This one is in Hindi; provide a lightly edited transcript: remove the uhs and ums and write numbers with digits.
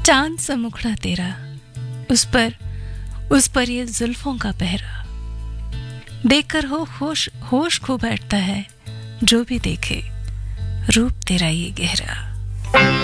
चांद सा मुखड़ा तेरा, उस पर ये जुल्फों का पहरा, देखकर होश खो बैठता है जो भी देखे रूप तेरा ये गहरा।